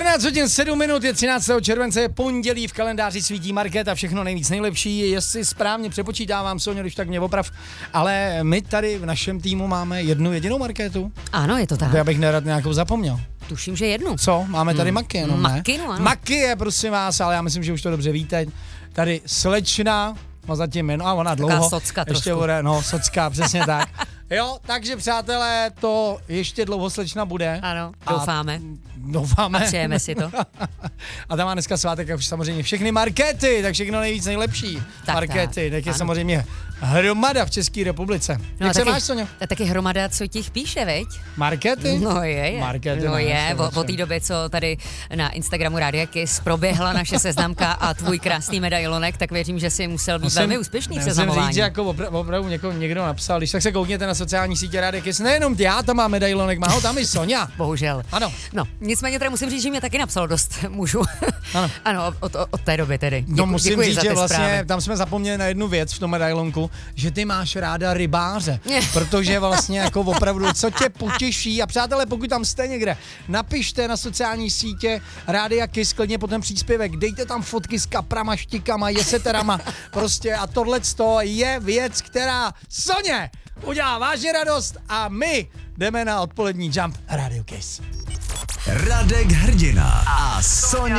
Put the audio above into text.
11 hodin 7 minut, je 13. července, je pondělí, v kalendáři svítí market a všechno nejvíc nejlepší. Jestli správně přepočítávám, Soňo, když tak mě oprav, ale my tady v našem týmu máme jednu jedinou marketu. Ano, je to tak. Já bych nerad nějakou zapomněl. Tuším, že jednu. Co? Máme tady Maky, jenom ne? Maky, no ano. Maky je, prosím vás, ale já myslím, že už to dobře víte. Tady slečna, má zatím jméno, a ona dlouho. socka ještě bude, no, socka, přesně tak. Jo, takže přátelé, to ještě dlouho slečna bude. Ano, doufáme. Doufáme. A přejeme si to. A tam má dneska svátek a už samozřejmě všechny markety, tak všechno nejvíc nejlepší Tak, markety, tak je ano. samozřejmě hromada v České republice. No Jak se máš, Soňo? taky hromada, co ti píše, veď? Markety? No je. Markety no máš, je, dobře. po té době, co tady na Instagramu Rádia Kiss proběhla naše seznamka a tvůj krásný medailonek, tak věřím, že jsi musel být velmi úspěšný v musím seznamování. říct, že jako opravdu někdo napsal, když tak se koukněte na sociální sítě Rádia Kiss, nejenom já tam mám medailonek, má ho tam i Soňa. Bohužel. Ano. No, nicméně teda musím říct, že mě taky napsalo dost mužů. Ano. Ano, od té doby tedy. No musím Děkuji říct, za že ty vlastně zprávy. tam jsme zapomněli na jednu věc v tom medailonku, že ty máš ráda rybáře, protože vlastně jako opravdu, co tě potěší a přátelé, pokud tam jste někde, napište na sociální sítě Rádia Kiss, klidně po ten příspěvek, dejte tam fotky s kaprama, štikama, jeseterama, prostě a tohleto je věc, která Soně udělá vážně radost a my jdeme na odpolední Jump Rádio Kiss. Radek Hrdina a Soňa